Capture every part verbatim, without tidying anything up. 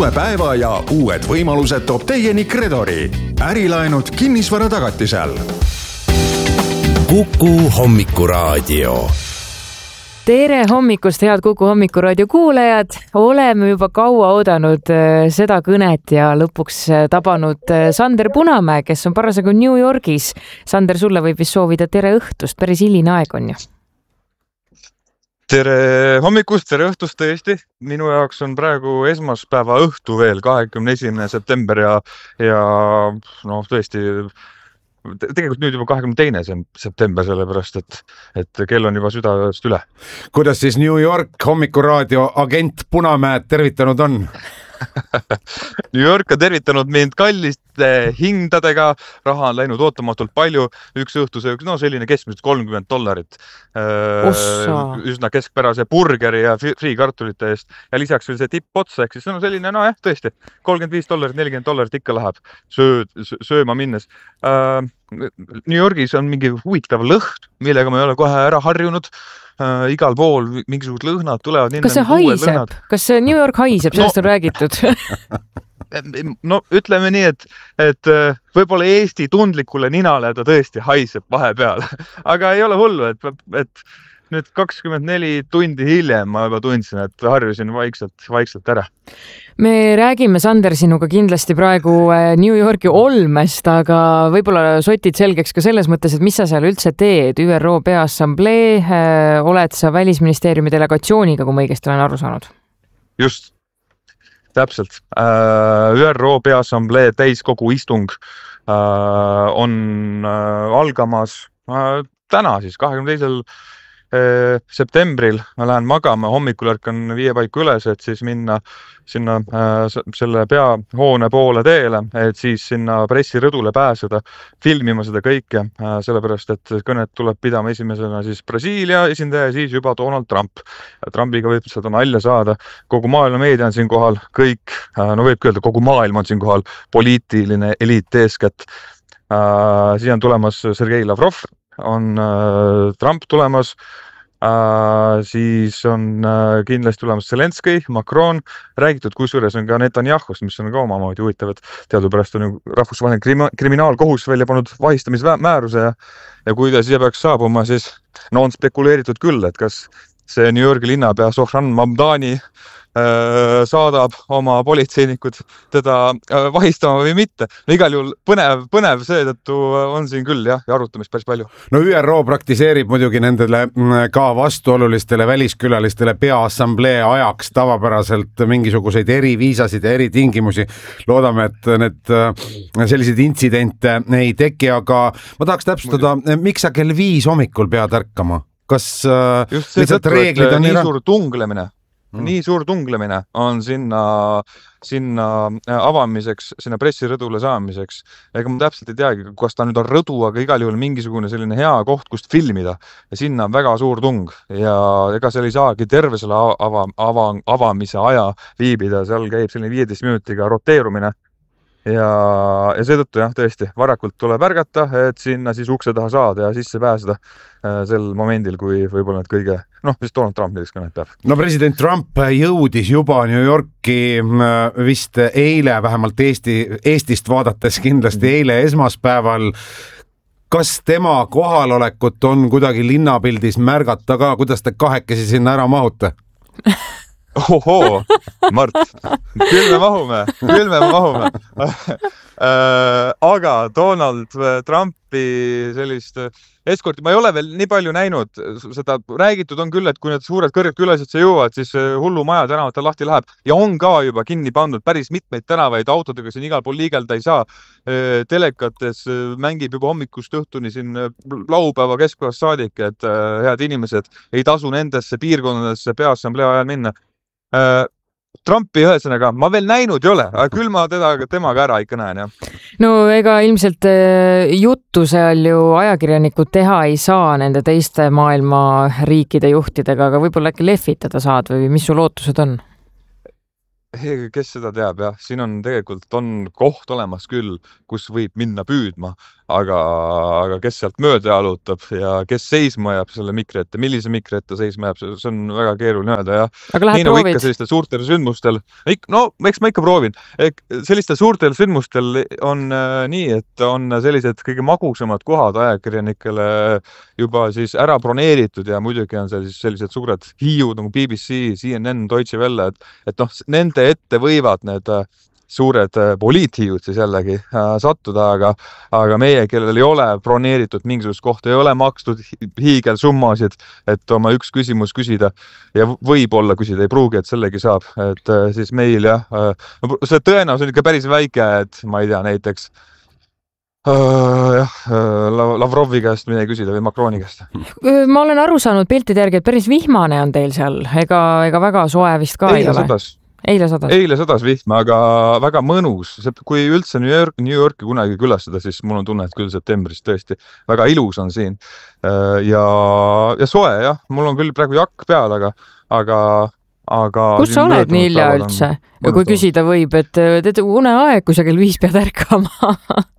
Uue päeva ja uued võimalused toob teieni Kredori. Ärilaenud kinnisvara tagatisel. Kuku hommikuraadio. Tere hommikust, head Kuku hommikuraadio kuulajad. Oleme juba kaua oodanud seda kõnet ja lõpuks tabanud Sander Punamäe, kes on parasjagu New Yorgis. Sander, sulle võib vist soovida tere õhtust, päris hiline aeg on ju. Tere hommikust, tere õhtust tõesti. Minu jaoks on praegu esmaspäeva õhtu veel, kahekümne esimene september ja, ja no, tõesti, tegelikult nüüd juba kahekümne teine september, sellepärast, et, et kell on juba südaööst üle. Kuidas siis New York hommikuraadio agent Punamäed tervitanud on? New York on tervitanud mind kalliste hindadega, raha on läinud ootamatult palju, üks õhtusöök, no selline keskmiselt kolmkümmend dollarit, Ossa. üsna keskpärase burgeri ja friikartulite eest ja lisaks veel see tipp otsa, ehk siis on selline, no jah, tõesti, kolmkümmend viis dollarit, nelikümmend dollarit ikka läheb söö, sööma minnes. New Yorgis on mingi huvitav lõhn, millega ma ei ole kohe ära harjunud. Uh, igal pool mingisugused lõhnad tulevad. Kas see haiseb? Kas see New York haiseb? Sellest no, on räägitud. no ütleme nii, et, et võib-olla Eesti tundlikule ninale ta tõesti haiseb vahepeal. Aga ei ole hullu, et, et nüüd kakskümmend neli tundi hiljem ma juba tundsin, et harjusin vaikselt, vaikselt ära. Me räägime, Sander, sinuga kindlasti praegu New Yorki olmest, aga võib-olla sotid selgeks ka selles mõttes, et mis sa seal üldse teed? Ü R O Peaassamblee, oled sa Välisministeeriumi delegatsiooniga, kui ma õigesti olen aru saanud? Just, täpselt. Ü R O Peaassamblee täiskogu istung on algamas täna siis, kahekümne teisel septembril. Ma lähen magama, hommikul ärkan viie paiku üles, et siis minna sinna äh, selle peahoone poole teele, et siis sinna pressirõdule pääseda, filmima seda kõike, äh, sellepärast, et kõnet tuleb pidama esimesena siis Brasiilia esindaja, siis juba Donald Trump. Trumpiga võib seda nalja saada. Kogu maailma meedia on siin kohal, kõik, äh, no võib öelda, kogu maailm on siin kohal, poliitiline eliit eeskätt. Äh, siia on tulemas Sergei Lavrov, on äh, Trump tulemas, äh, siis on äh, kindlasti tulemas Zelenskõi, Macron, räägitud kusjuures on ka Netanyahust, mis on ka omamoodi huvitav, et teadupärast on ju rahvusvaheline krimi- kriminaalkohus välja pannud vahistamismääruse ja, ja kui ta siia peaks saabuma, siis no on spekuleeritud küll, et kas see New Yorgi linnapea Zohran Mamdani saadab oma politseinikud teda vahistama või mitte. No igal juhul põnev, põnev seetõttu on siin küll jah, ja arutamist päris palju. No Ü R O praktiseerib muidugi nendele ka vastuolulistele väliskülalistele Peaassamblee ajaks tavapäraselt mingisuguseid eriviisasid ja eritingimusi. Loodame, et need sellised intsidente ei teki, aga ma tahaks täpsustada, miks sa kell viis hommikul pead ärkama? Kas just lihtsalt reeglid on nii suur tunglemine? Nii suur tunglemine on sinna, sinna avamiseks, sinna pressirõdule saamiseks. Ega ma täpselt ei teagi, kas ta nüüd on rõdu, aga igal juhul mingisugune selline hea koht, kust filmida. Ja sinna on väga suur tung ja ega seal ei saagi terve selle ava, ava, avamise aja viibida. Seal käib selline viieteist minutiga roteerumine. Ja, ja seetõttu jah, tõesti, varakult tuleb ärgata, et sinna siis ukse taha saada ja sisse pääseda sel momendil, kui võib-olla need kõige, noh, mis Donald Trump näiteks kõnet peab. No president Trump jõudis juba New Yorki vist eile, vähemalt Eesti, Eestist vaadates kindlasti eile esmaspäeval. Kas tema kohalolekut on kuidagi linnapildis märgata ka, kuidas te kahekesi sinna ära mahute? Ohoo, Mart, küll me mahume, küll me mahume. Aga Donald Trumpi sellist eskorti, ma ei ole veel nii palju näinud, seda räägitud on küll, et kui need suured kõrged külased see jõuavad, siis hullu maja tänavatel lahti läheb ja on ka juba kinni pandud päris mitmeid tänavaid autodega, siin igal pool liigelda ei saa. Telekates mängib juba hommikust õhtuni siin laupäeva keskpäevast saadik, et head inimesed ei tasu nendesse piirkondadesse Peaassamblee ajal minna. Trumpi ühesõnaga ma veel näinud ei ole, aga küll ma teda, temaga ära ikka näen, jah. No ega ilmselt juttu seal ju ajakirjanikud teha ei saa nende teiste maailma riikide juhtidega, aga võib-olla äkki lehvitada saad või mis su lootused on? Kes seda teab, jah. Siin on tegelikult on koht olemas küll, kus võib minna püüdma. aga, aga kes sealt mööda jalutab ja kes seisma jääb selle mikri ette, millise mikri ette seisma jääb, see on väga keeruline öelda ja aga lähed nii nagu proovid? ikka sellistel suurtel sündmustel, no eks ma ikka proovin, sellistel suurtel sündmustel on äh, nii, et on sellised kõige magusamad kohad ajakirjanikele juba siis ära broneeritud ja muidugi on seal siis sellised suured hiiud nagu B B C, C N N, Deutsche Welle, et, et noh, nende ette võivad need suured poliithiiud siis jällegi äh, sattuda, aga, aga meie, kellel ei ole broneeritud mingisugust kohta, ei ole makstud hiigelsummasid, et oma üks küsimus küsida ja võib-olla küsida, ei pruugi, et sellegi saab, et äh, siis meil jah, äh, see tõenäosus on ikka päris väike, et ma ei tea, näiteks Uh, jah, Lavrovi käest midagi küsida või Macroni käest. Ma olen aru saanud piltide järgi, et päris vihmane on teil seal, ega, ega väga soe vist ka Eile ei ole. Sadas. Eile sadas. Eile sadas vihma, aga väga mõnus. Kui üldse New York, New Yorki kunagi külastada, siis mul on tunne, et küll septembris tõesti väga ilus on siin. Ja, ja soe, jah. Mul on küll praegu jakk peal, aga, aga Aga kus sa oled nii hilja üldse? Kui küsida võib, et teed uneaeg, kui sa kell viis pead ärkama.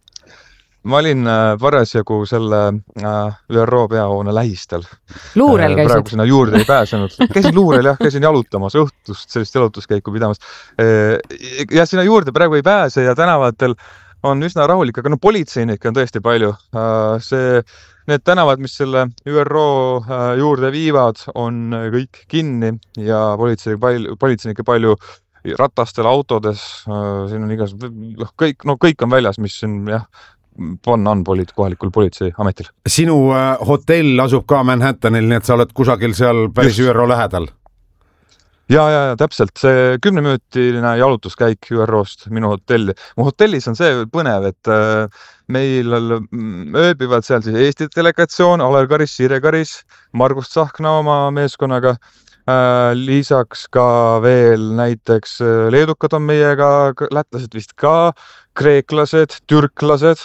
Ma olin parasjagu selle Ü R O peahoone lähistel. Luurel käisid? Praegu sinna juurde ei pääsenud. Käisin luurel, jah, käisin jalutamas õhtust, sellist jalutuskäiku pidamas. Ja sinna juurde praegu ei pääse ja tänavatel on üsna rahulik, aga no politseinikke on tõesti palju. See, need tänavad, mis selle Ü R O juurde viivad, on kõik kinni ja politseinikke palju, politseinikke palju ratastel, autodes. Siin on igas, kõik, no kõik on väljas, mis siin, jah, panna on polit, kohalikul politseiametil. Sinu äh, hotell asub ka Manhattanil, nii et sa oled kusagil seal päris Ü R O lähedal? Ja, ja, ja täpselt. See kümneminutiline jalutuskäik Ü R O-st minu hotelli. Mu hotellis on see põnev, et äh, meil ööbivad seal siis Eesti delegatsioon, Alar Karis, Siire Karis, Margus Tsahkna oma meeskonnaga. Äh, lisaks ka veel näiteks leedukad on meiega, lätlased vist ka, kreeklased, türklased,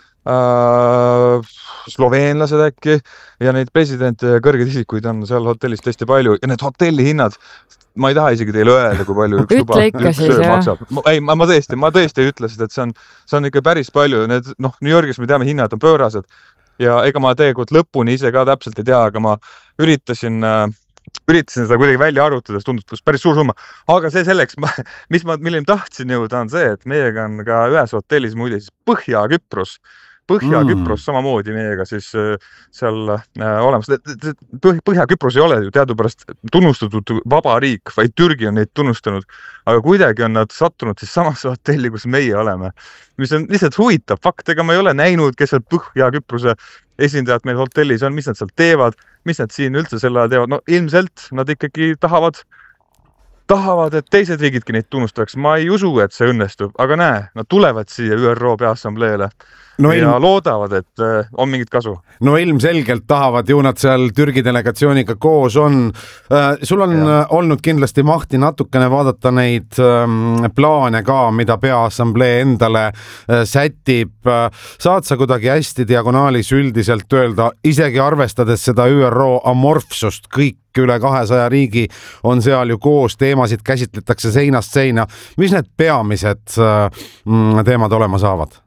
äh, sloveenlased äkki ja neid presidente ja kõrged isikuid on seal hotellis tõesti palju ja need hotelli hinnad, ma ei taha isegi teile öelda, kui palju üks luba üks söö maksab. Ei, ma, ma tõesti, ma tõesti ei ütle seda, et see on, see on ikka päris palju. Need, noh, New Yorgis me teame, hinnad on pöörased ja ega ma tegelikult lõpuni ise ka täpselt ei tea, aga ma üritasin äh, üritasin seda kuidagi välja arutada, tundus päris suur summa, aga see selleks, mis ma, milleni tahtsin jõuda on see, et meiega on ka ühes hotellis muide siis Põhja-Küpros, Põhja-Küpros mm. samamoodi meiega siis seal äh, olemas. Põhja-Küpros ei ole ju teadupärast tunnustatud vaba riik, vaid Türgi on neid tunnustanud, aga kuidagi on nad sattunud siis samasse hotelli, kus meie oleme, mis on lihtsalt huvitav fakt, ega ma ei ole näinud, kes seal Põhja-Küprose esindajad meil hotellis on, mis nad seal teevad, mis nad siin üldse selle ajal teevad. No ilmselt nad ikkagi tahavad, tahavad, et teised riigidki neid tunnustaks. Ma ei usu, et see õnnestub, aga näe, nad tulevad siia Ü R O peaassambleele no ja ilm... loodavad, et äh, on mingit kasu. No ilmselgelt tahavad ju nad seal Türgi delegatsiooniga koos on. Äh, sul on ja. olnud kindlasti mahti natukene vaadata neid ähm, plaane ka, mida peaassamblee endale äh, sätib. Äh, saad sa kuidagi hästi diagonaalis üldiselt öelda, isegi arvestades seda Ü R O amorfsust, kõik üle kahesaja riigi on seal ju koos, teemasid käsitletakse seinast seina. Mis need peamised äh, teemad olema saavad?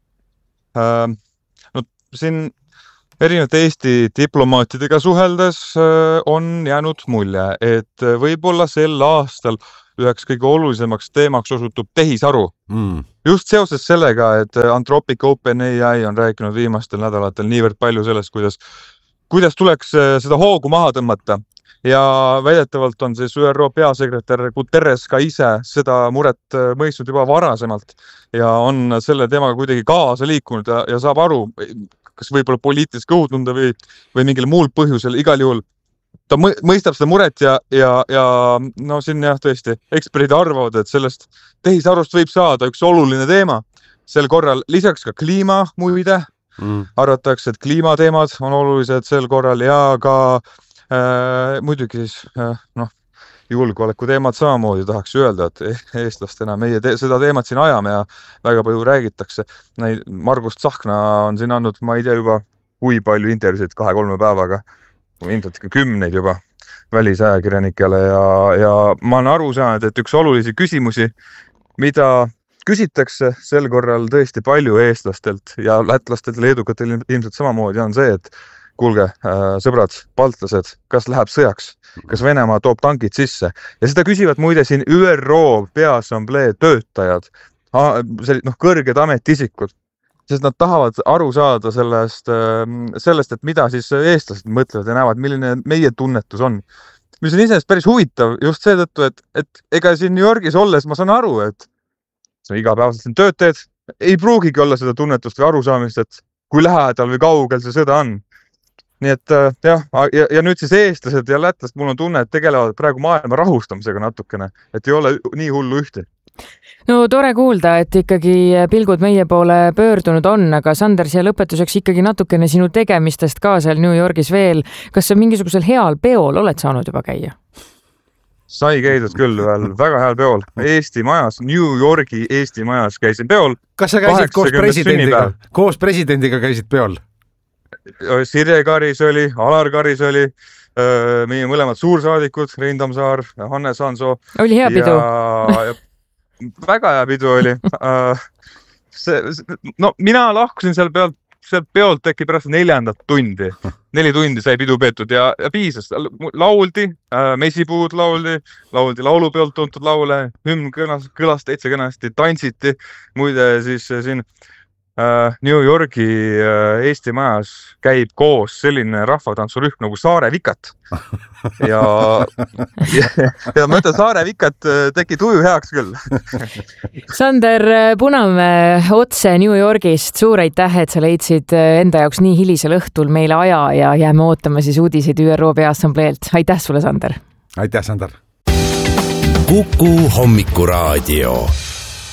No siin erinevate Eesti diplomaatidega suheldes on jäänud mulje, et võib-olla sel aastal üheks kõige olulisemaks teemaks osutub tehisaru. Mm. Just seoses sellega, et Anthropic OpenAI on rääkinud viimastel nädalatel niivõrd palju sellest, kuidas, kuidas tuleks seda hoogu maha tõmmata. Ja väidetavalt on siis Ü R O peasekretär Guterres ka ise seda muret mõistnud juba varasemalt ja on selle teemaga kuidagi kaasa liikunud ja, ja saab aru, kas võib-olla poliitilist kõhutunde või, või mingil muul põhjusel, igal juhul ta mõistab seda muret ja, ja, ja no siin jah tõesti eksperdid arvavad, et sellest tehisarust võib saada üks oluline teema. Sel korral lisaks ka kliima muide, mm. arvatakse, et kliimateemad on olulised sel korral ja ka Äh, muidugi siis äh, noh, julgeoleku teemad samamoodi tahaks öelda, et eestlastena meie te seda teemat siin ajame ja väga palju räägitakse. Margus Tsahkna on siin andnud, ma ei tea juba, kui palju intervjuusid kahe-kolme päevaga, ilmselt ikka kümneid juba välisajakirjanikele ja, ja ma olen aru saanud, et üks olulisi küsimusi, mida küsitakse sel korral tõesti palju eestlastelt ja lätlastelt, leedukatel ilmselt samamoodi on see, et kuulge, sõbrad, baltlased, kas läheb sõjaks, kas Venemaa toob tankid sisse ja seda küsivad muide siin Ü R O Peaassamblee töötajad, noh, kõrged ametiisikud, sest nad tahavad aru saada sellest, sellest, et mida siis eestlased mõtlevad ja näevad, milline meie tunnetus on. Mis on iseenesest päris huvitav just seetõttu, et, et ega siin New Yorgis olles ma saan aru, et see igapäevaselt siin tööd teed, ei pruugigi olla seda tunnetust või arusaamist, et kui lähedal või kaugel see sõda on. Nii et jah, ja, ja nüüd siis eestlased ja lätlased, mul on tunne, et tegelevad praegu maailma rahustamisega natukene, et ei ole nii hullu ühti. No tore kuulda, et ikkagi pilgud meie poole pöördunud on, aga Sander, siia lõpetuseks ikkagi natukene sinu tegemistest ka seal New Yorgis veel. Kas sa mingisugusel heal peol oled saanud juba käia? Sai käidud küll veel väga heal peol. Eesti majas, New Yorgi Eesti majas käisin peol. Kas sa käisid koos presidendiga? Koos presidendiga käisid peol? Sirje Karis oli, Alar Karis oli, meie mõlemad suursaadikud, Rein Tammsaar, Hannes Hansoo. Oli hea pidu? Ja, ja väga hea pidu oli. See, no mina lahkusin seal pealt, seal peolt äkki pärast neljandat tundi. Neli tundi sai pidu peetud ja, ja piisas. Lauldi, mesipuud lauldi, lauldi laulupeolt tuntud laule, hümn kõlas, kõlas täitsa kenasti, tantsiti. Muide siis siin New Yorgi Eesti majas käib koos selline rahvatantsurühm nagu Saare Vikat. Ja, ja, ja ma ütlen, Saare Vikat tegi tuju heaks küll. Sander Punamäe otse New Yorgist, suur aitäh, et sa leidsid enda jaoks nii hilisel õhtul meile aja ja jääme ootama siis uudiseid Ü R O Peaassambleelt. Aitäh sulle, Sander! Aitäh, Sander! Kuku hommikuraadio.